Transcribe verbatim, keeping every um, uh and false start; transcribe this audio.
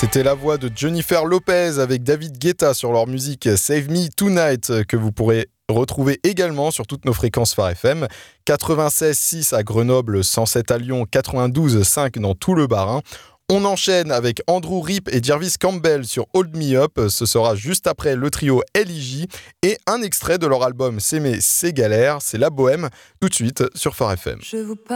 C'était la voix de Jennifer Lopez avec David Guetta sur leur musique Save Me Tonight que vous pourrez retrouver également sur toutes nos fréquences Phare F M. quatre-vingt-seize virgule six à Grenoble, cent sept à Lyon, quatre-vingt-douze virgule cinq dans tout le Bas-Rhin. On enchaîne avec Andrew Rip et Jervis Campbell sur Hold Me Up. Ce sera juste après le trio L I J et un extrait de leur album S'aimer, c'est galère. C'est La Bohème, tout de suite sur Phare F M. Je vous